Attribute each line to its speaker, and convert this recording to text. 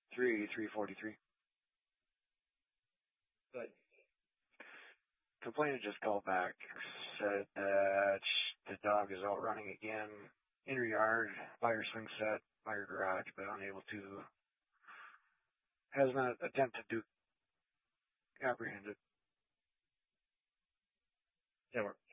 Speaker 1: 343.
Speaker 2: Good.
Speaker 1: Complainant just called back, said that the dog is out running again in her yard, by her swing set, by her garage, but has not attempted to apprehend it.
Speaker 2: Yeah,